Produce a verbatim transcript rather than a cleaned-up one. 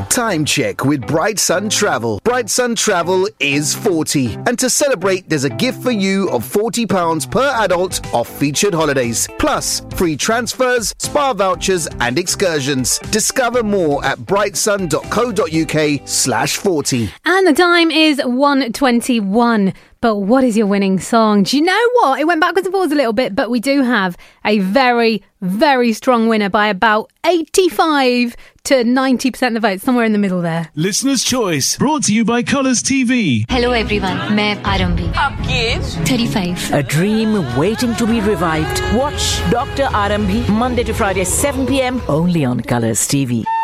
Time check with Bright Sun Travel. Bright Sun Travel is forty. And to celebrate, there's a gift for you of forty pounds per adult off featured holidays. Plus, free transfers, spa vouchers and excursions. Discover more at brightsun.co.uk slash 40. And the time is one twenty-one. But what is your winning song? Do you know what? It went backwards and forwards a little bit, but we do have a very, very strong winner by about eighty-five to ninety percent of the vote, somewhere in the middle there. Listener's Choice, brought to you by Colours T V. Hello everyone, मैं आरंभी. आपकी as thirty-five. A dream waiting to be revived. Watch Doctor Arambhi Monday to Friday, seven p.m. only on Colours T V.